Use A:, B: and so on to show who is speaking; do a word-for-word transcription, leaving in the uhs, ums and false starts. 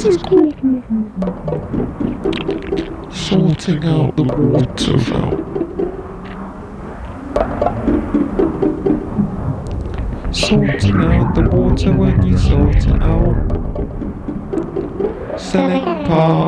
A: is called sorting out the water fountain. Sorting out the water when you sort it out. Selling part